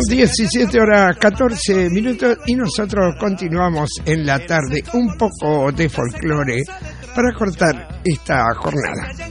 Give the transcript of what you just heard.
17 horas 14 minutos y nosotros continuamos en la tarde un poco de folclore para cortar esta jornada.